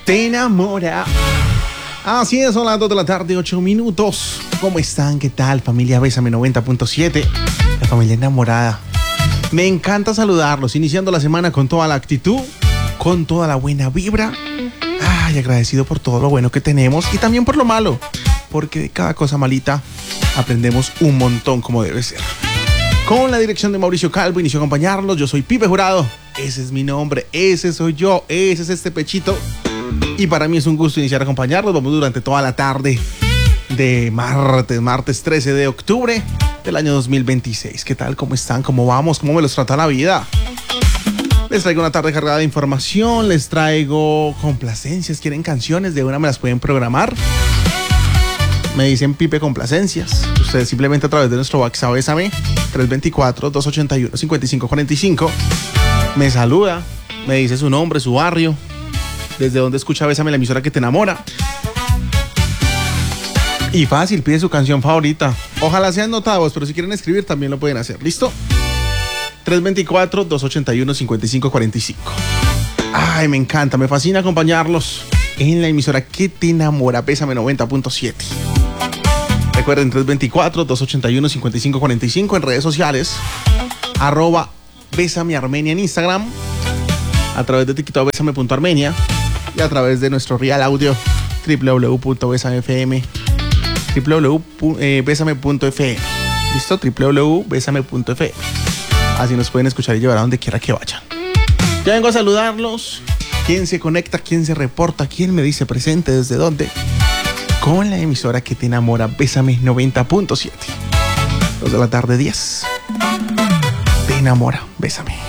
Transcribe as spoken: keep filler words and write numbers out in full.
te enamora. Así es, son las dos de la tarde, ocho minutos. ¿Cómo están? ¿Qué tal, familia Bésame noventa punto siete? La familia enamorada. Me encanta saludarlos, iniciando la semana con toda la actitud, con toda la buena vibra. Ay, agradecido por todo lo bueno que tenemos y también por lo malo, porque de cada cosa malita aprendemos un montón, como debe ser. Con la dirección de Mauricio Calvo, inicio a acompañarlos. Yo soy Pipe Jurado, ese es mi nombre, ese soy yo, ese es este pechito. Y para mí es un gusto iniciar a acompañarlos. Vamos durante toda la tarde de martes, martes trece de octubre del año dos mil veintiséis. ¿Qué tal? ¿Cómo están? ¿Cómo vamos? ¿Cómo me los trata la vida? Les traigo una tarde cargada de información, les traigo complacencias. ¿Quieren canciones? De una me las pueden programar. Me dicen Pipe complacencias. Ustedes simplemente a través de nuestro WhatsApp Bésame tres dos cuatro, dos ocho uno, cinco cinco cuatro cinco me saluda, me dice su nombre, su barrio, desde donde escucha Bésame, la emisora que te enamora. Y fácil, pide su canción favorita. Ojalá sean notados, pero si quieren escribir también lo pueden hacer. ¿Listo? tres dos cuatro, dos ocho uno, cinco cinco cuatro cinco. Ay, me encanta, me fascina acompañarlos en la emisora que te enamora, Bésame noventa punto siete. Recuerden, tres dos cuatro, dos ocho uno, cinco cinco cuatro cinco en redes sociales, arroba Bésame Armenia en Instagram, a través de TikTok Bésame punto armenia y a través de nuestro real audio w w w punto besame punto f m, w w w punto besame punto f m. ¿Listo? w w w punto besame punto f m. Así nos pueden escuchar y llevar a donde quiera que vayan. Ya vengo a saludarlos. ¿Quién se conecta? ¿Quién se reporta? ¿Quién me dice presente? ¿Desde dónde? Con la emisora que te enamora, Bésame noventa punto siete. dos de la tarde, diez. Te enamora, Bésame.